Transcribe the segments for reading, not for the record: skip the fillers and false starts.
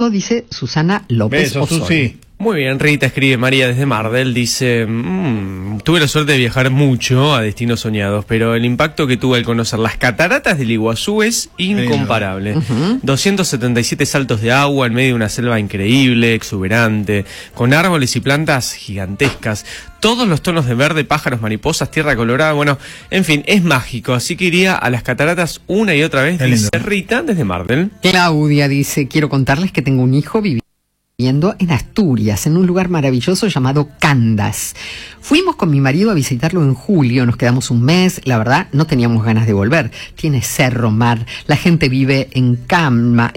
todo, dice Susana López Osorio. Susi. Muy bien, Rita escribe María desde Mardel, dice, tuve la suerte de viajar mucho a destinos soñados, pero el impacto que tuve al conocer las cataratas del Iguazú es incomparable. 277 saltos de agua en medio de una selva increíble, exuberante, con árboles y plantas gigantescas, todos los tonos de verde, pájaros, mariposas, tierra colorada, bueno, en fin, es mágico, así que iría a las cataratas una y otra vez, dice Rita desde Mardel. Claudia dice, quiero contarles que tengo un hijo viviendo en Asturias, en un lugar maravilloso llamado Candas. Fuimos con mi marido a visitarlo en julio, nos quedamos un mes, la verdad no teníamos ganas de volver. Tiene cerro, mar, la gente vive en calma.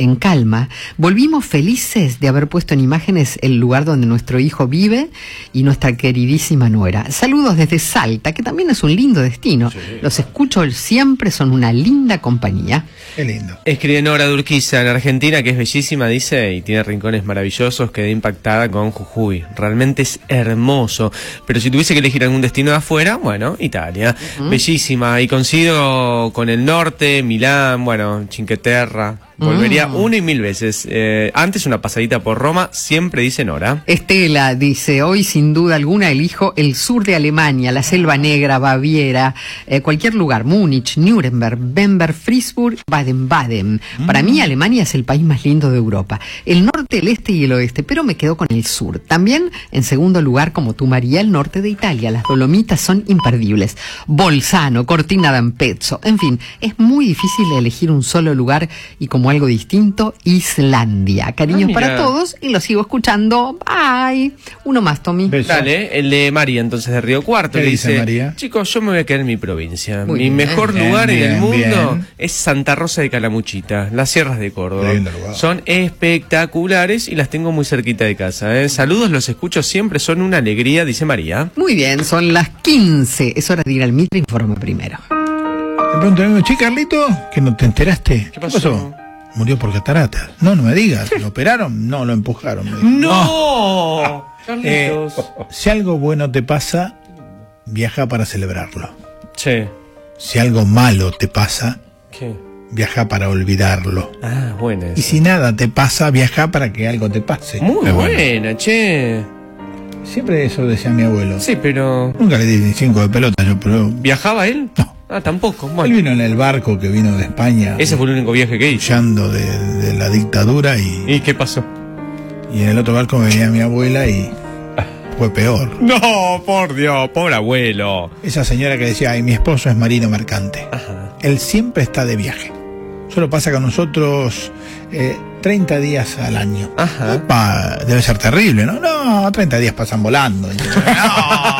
Volvimos felices de haber puesto en imágenes el lugar donde nuestro hijo vive y nuestra queridísima nuera. Saludos desde Salta, que también es un lindo destino. Sí. Los escucho siempre, son una linda compañía. Qué lindo. Escribe Nora Durquiza en Argentina, que es bellísima, dice, y tiene rincones maravillosos. Quedé impactada con Jujuy, realmente es hermoso, pero si tuviese que elegir algún destino de afuera, bueno, Italia, bellísima, y coincido con el norte, Milán, bueno, Cinque Terre. Volvería 1 y 1000 veces. Antes una pasadita por Roma, siempre dice Nora. Estela dice, hoy sin duda alguna elijo el sur de Alemania, la Selva Negra, Baviera, cualquier lugar, Múnich, Nuremberg, Bamberg, Friesburg, Baden-Baden. Para mí Alemania es el país más lindo de Europa. El norte, el este y el oeste, pero me quedo con el sur. También, en segundo lugar, como tú, María, el norte de Italia. Las Dolomitas son imperdibles. Bolzano, Cortina d'Ampezzo, en fin, es muy difícil elegir un solo lugar y como algo distinto, Islandia. Cariños para todos y lo sigo escuchando. Bye. Uno más, Tommy. Beso. Dale, el de María, entonces, de Río Cuarto. ¿Qué le dice María? Chicos, yo me voy a quedar en mi provincia. Muy mi bien. mejor lugar en el mundo bien. es Santa Rosa de Calamuchita, las sierras de Córdoba. Lindo lugar. Son espectaculares y las tengo muy cerquita de casa. Saludos, los escucho siempre, son una alegría, dice María. Muy bien, son las 15. Es hora de ir al Mitre, informe primero. De pronto vengo, che, Carlito, que no te enteraste. ¿Qué pasó? Murió por cataratas. No me digas. ¿Lo operaron? No, lo empujaron. ¡No! Carlitos. Si algo bueno te pasa, viaja para celebrarlo. Sí. Si algo malo te pasa, ¿Qué? viaja para olvidarlo. Ah, buena esa. Y si nada te pasa, viaja para que algo te pase. Muy Es buena, bueno. che. Siempre eso decía mi abuelo. Sí, pero... Nunca le di ni 5 de pelota, yo, pero... ¿Viajaba él? No. Ah, tampoco. Él Bueno, vino en el barco que vino de España. ese fue el único viaje que hizo. Huyendo de la dictadura ¿Y qué pasó? y en el otro barco venía mi abuela y fue peor. No, por Dios, pobre abuelo. Esa señora que decía, ay, mi esposo es marino mercante. Ajá. Él siempre está de viaje. Solo pasa con nosotros 30 días al año. Ajá. Opa, debe ser terrible, ¿no? No, 30 días pasan volando. No.